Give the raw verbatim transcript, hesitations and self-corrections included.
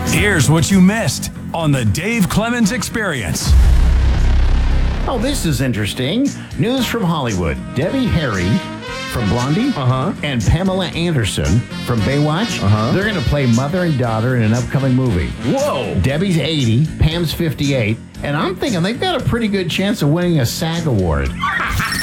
Here's what you missed on the Dave Clemens Experience. Oh, this is interesting. News from Hollywood. Debbie Harry from Blondie Uh-huh. and Pamela Anderson from Baywatch. Uh-huh. They're going to play mother and daughter in an upcoming movie. Whoa. Debbie's eighty, Pam's fifty-eight, and I'm thinking they've got a pretty good chance of winning a SAG award.